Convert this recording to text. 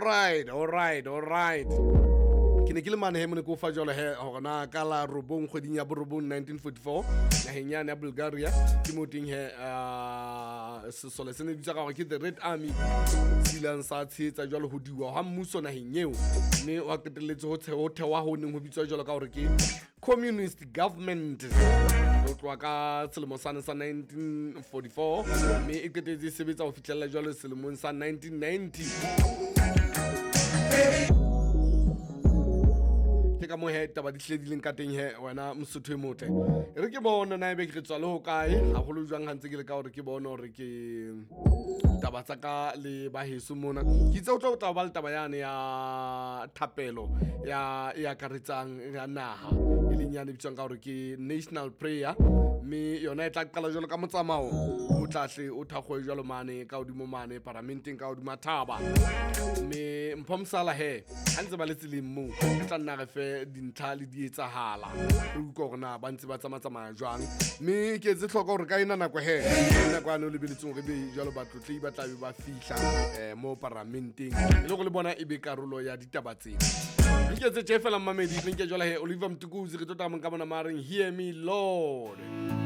Alright. Ke ne ke le mane he mone ko fa jole he hona ka la robong kgweding ya borobong 1944 naheng ya Bulgaria ke moting he sesole se ne bitsa ka ke the Red Army silang sa tshetsa jole ho diwa ha mmuso naheng eo mme wa qetelletse ho thewa ho neng ho bitswa jole ka hore ke communist government ho tloha ka selemo sa 1944 mme e qetetse sebetsa ho fihlella jole selemong sa 1990 ke ka mo he taba di hledileng ka teng he wena mosotho e motle re ke bona na ebe ke tswa le ho kae ha holo jwang hantse ke le ka hore ke bona hore ke taba tsa ka le ba heso mona ke tse o tla ba le taba yane ya thapelo ya karetsang ya naha e leng yana bitswang ka hore ke national prayer mme yona e tla qala jalo ka motsamao o tlahle o thakgwe jalo mane ka hodimo mane parlamenteng ka hodimo thaba mme mphomsala he hantse ba le tseleng mo tla nna re fe dintlha le di etsahala re utlwa hore na ba ntse ba tsamaya jwang mme ke etse tlhoka hore ka ena nako he nako ya no lebeletseng re be jalo batlotlei ba tla be ba fihla mo parlamenteng e le go le bona e be karolo ya ditaba tsena ke etse tse fela mmamedi ke jwala he Oliver Mtukuzi re tota mo ka bona mareng hear me Lord.